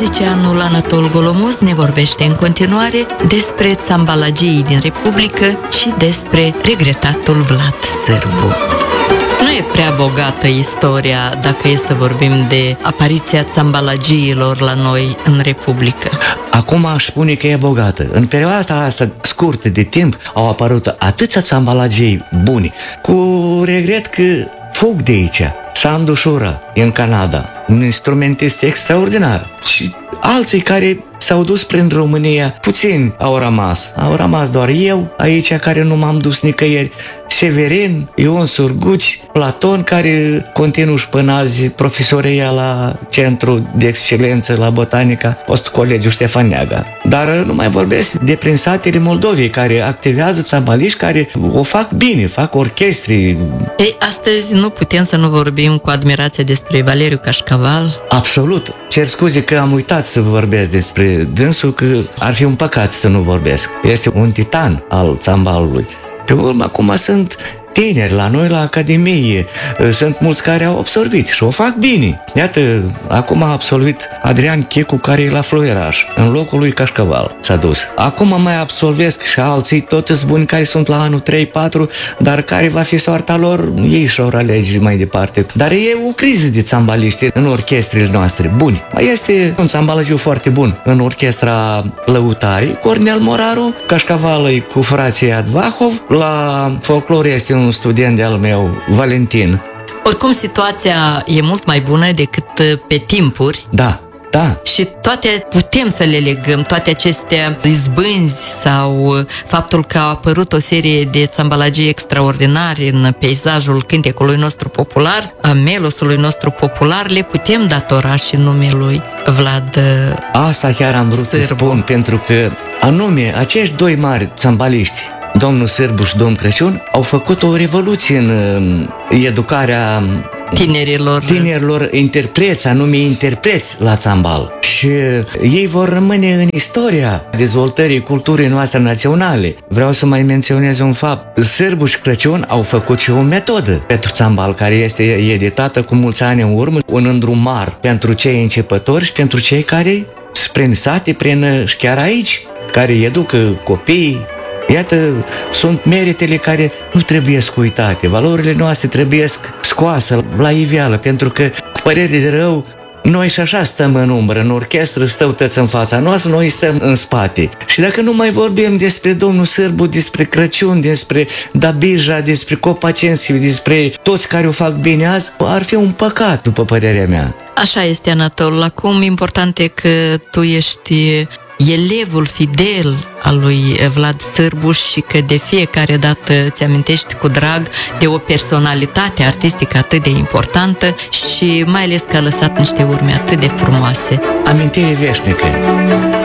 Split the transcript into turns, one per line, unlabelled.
zice anul, Anatol Golomuz ne vorbește în continuare despre țambalagii din Republică și despre regretatul Vlad Sârbu. Nu e prea bogată istoria dacă e să vorbim de apariția țambalagiilor la noi în Republică.
Acum aș spune că e bogată. În perioada asta scurtă de timp au apărut atâția țambalagii buni. Cu regret că fug de aici. Sandu Șura, în Canada, un instrumentist extraordinar. Și alții care s-au dus prin România, puțini au rămas. Au rămas doar eu aici, care nu m-am dus nicăieri. Severin, Ion Surguci, Platon, care continuă și până azi profesoria la Centru de Excelență la Botanica, fost colegiul Ștefan Neaga. Dar nu mai vorbesc de prin satele Moldovei, care activează țambaliști, care o fac bine, fac orchestri.
Ei, astăzi nu putem să nu vorbim cu admirație despre Valeriu Cașcaval.
Absolut. Cer scuze că am uitat să vorbesc despre dânsul, că ar fi un păcat să nu vorbesc. Este un titan al țambalului. Pe urmă, acum sunt tineri la noi la Academie, sunt mulți care au absolvit și o fac bine. Iată, acum a absolvit Adrian Checu, care e la Fluieraș, în locul lui Cașcaval s-a dus. Acum mai absolvesc și alții, toți buni, care sunt la anul 3-4, dar care va fi soarta lor, ei și-au alege mai departe. Dar e o criză de țambaliști în orchestrele noastre, buni. Este un țambalagiu foarte bun în orchestra Lăutarii, Cornel Moraru, Cașcaval cu frații Advahov, la folclor este un student de-al meu, Valentin.
Oricum, situația e mult mai bună decât pe timpuri.
Da.
Și toate putem să le legăm, toate aceste izbânzi sau faptul că a apărut o serie de țambalagii extraordinari în peisajul cântecului nostru popular, a melosului nostru popular, le putem datora și numelui Vlad
Asta chiar am vrut
Sârbu.
să spun, pentru că anume acești doi mari țambaliști, domnul Sârbu și domnul Crăciun, au făcut o revoluție în educarea tinerilor interpreți, anume interpreți la țambal. Și ei vor rămâne în istoria dezvoltării culturii noastre naționale. Vreau să mai menționez un fapt. Sârbu și Crăciun au făcut și o metodă pentru țambal, care este editată cu mulți ani în urmă, un îndrumar pentru cei începători și pentru cei care prin sate, și chiar aici, care educă copiii. Iată, sunt meritele care nu trebuie uitate. Valorile noastre trebuie scoase la iveală, pentru că, cu părere de rău, noi și așa stăm în umbră, în orchestră stau tăți în fața noastră, noi stăm în spate. Și dacă nu mai vorbim despre domnul Sârbu, despre Crăciun, despre Dabija, despre Copacenski, despre toți care o fac bine azi, ar fi un păcat, după părerea mea.
Așa este, Anatol. Acum, important e că tu ești elevul fidel al lui Vlad Sârbu și că de fiecare dată îți amintești cu drag de o personalitate artistică atât de importantă și mai ales că a lăsat niște urme atât de frumoase.
Amintire veșnică.